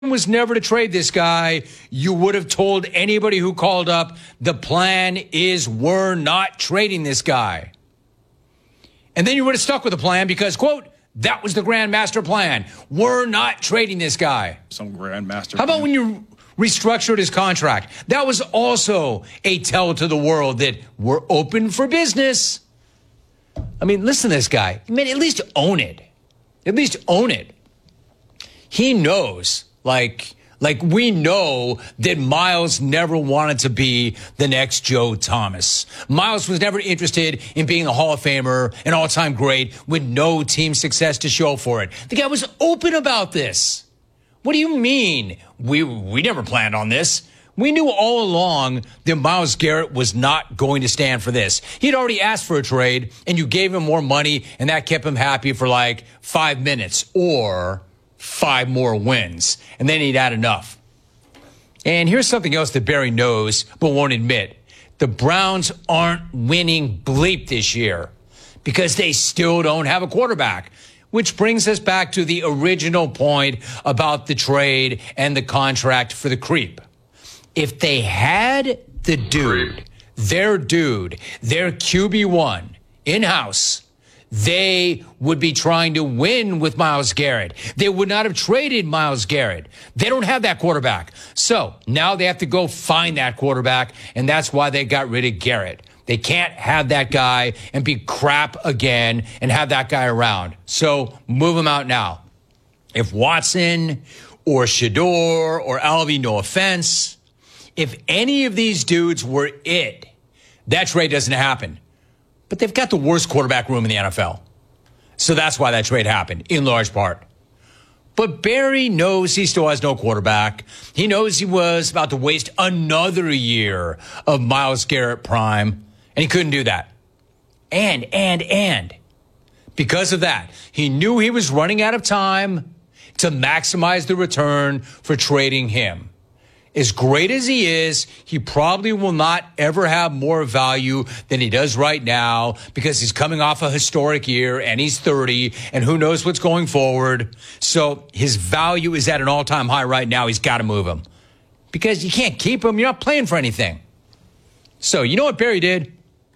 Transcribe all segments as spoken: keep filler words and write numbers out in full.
was never to trade this guy. You would have told anybody who called up, the plan is we're not trading this guy. And then you would have stuck with the plan because, quote, that was the grand master plan. We're not trading this guy. Some grand master How about plan. when you restructured his contract? That was also a tell to the world that we're open for business. I mean, listen to this guy. I mean, at least own it. At least own it. He knows, like, like we know that Miles never wanted to be the next Joe Thomas. Miles was never interested in being a Hall of Famer, an all-time great, with no team success to show for it. The guy was open about this. What do you mean? We, we never planned on this. We knew all along that Myles Garrett was not going to stand for this. He'd already asked for a trade, and you gave him more money, and that kept him happy for like five minutes or five more wins. And then he'd had enough. And here's something else that Barry knows but won't admit. The Browns aren't winning bleep this year because they still don't have a quarterback. Which brings us back to the original point about the trade and the contract for the creep. If they had the dude, their dude, their Q B one in-house, they would be trying to win with Myles Garrett. They would not have traded Myles Garrett. They don't have that quarterback. So now they have to go find that quarterback, and that's why they got rid of Garrett. They can't have that guy and be crap again and have that guy around. So move him out now. If Watson or Shedeur or Alvey, no offense, if any of these dudes were it, that trade doesn't happen. But they've got the worst quarterback room in the N F L. So that's why that trade happened, in large part. But Barry knows he still has no quarterback. He knows he was about to waste another year of Myles Garrett prime, and he couldn't do that. And, and, and, because of that, he knew he was running out of time to maximize the return for trading him. As great as he is, he probably will not ever have more value than he does right now because he's coming off a historic year and he's thirty and who knows what's going forward. So his value is at an all-time high right now. He's got to move him because you can't keep him. You're not playing for anything. So you know what Barry did?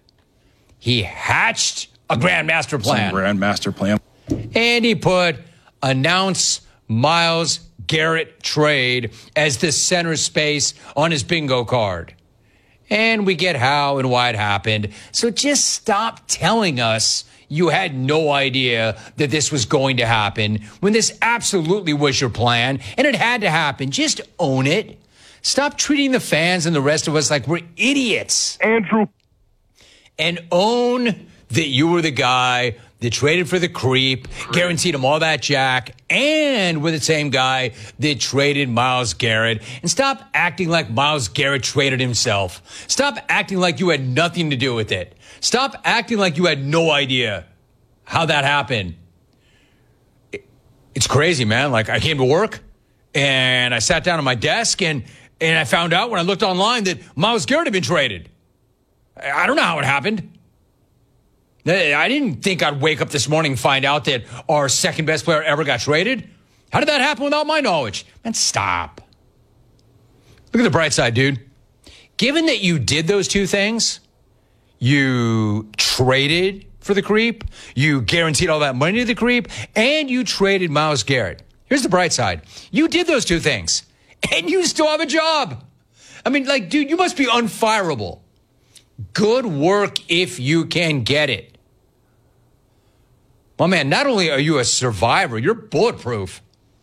He hatched a grand master plan. Some grand master plan. And he put announce Myles Garrett trade as the center space on his bingo card. And we get how and why it happened. So just stop telling us you had no idea that this was going to happen when this absolutely was your plan and it had to happen. Just own it. Stop treating the fans and the rest of us like we're idiots. Andrew. And own that you were the guy that traded for the creep, guaranteed him all that jack, and we're the same guy that traded Myles Garrett. And stop acting like Myles Garrett traded himself. Stop acting like you had nothing to do with it. Stop acting like you had no idea how that happened. It's crazy, man. Like, I came to work, and I sat down at my desk, and, and I found out when I looked online that Myles Garrett had been traded. I don't know how it happened. I didn't think I'd wake up this morning and find out that our second best player ever got traded. How did that happen without my knowledge? Man, stop. Look at the bright side, dude. Given that you did those two things, you traded for the creep, you guaranteed all that money to the creep, and you traded Myles Garrett. Here's the bright side. You did those two things, and you still have a job. I mean, like, dude, you must be unfireable. Good work if you can get it. Well, man, not only are you a survivor, you're bulletproof.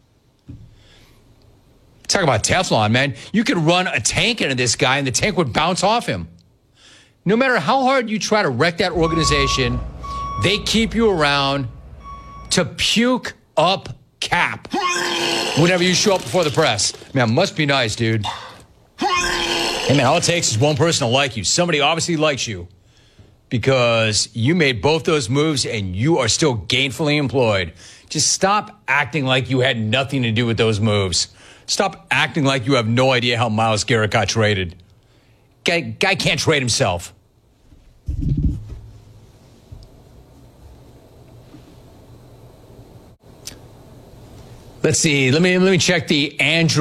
Talk about Teflon, man. You could run a tank into this guy and the tank would bounce off him. No matter how hard you try to wreck that organization, they keep you around to puke up cap whenever you show up before the press. Man, must be nice, dude. Hey, man, all it takes is one person to like you. Somebody obviously likes you because you made both those moves and you are still gainfully employed. Just stop acting like you had nothing to do with those moves. Stop acting like you have no idea how Myles Garrett got traded. Guy, guy can't trade himself. Let's see. Let me let me check the Android.